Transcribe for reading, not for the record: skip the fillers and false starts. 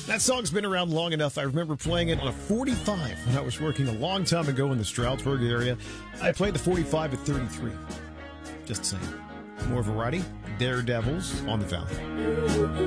That song's been around long enough. I remember playing it on a 45 when I was working a long time ago in the Stroudsburg area. I played the 45 at 33. Just saying. More variety. Daredevils on the Valley.